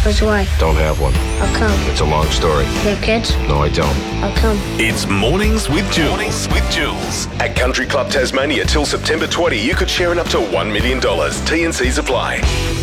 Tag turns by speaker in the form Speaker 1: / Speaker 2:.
Speaker 1: Where's the way?
Speaker 2: Don't have one.
Speaker 1: How come?
Speaker 2: It's a long story.
Speaker 1: You have kids?
Speaker 2: No, I don't.
Speaker 1: How come?
Speaker 3: It's Mornings with Jules. Mornings with Jules. At Country Club Tasmania till September 20, you could share in up to $1 million. T&Cs apply.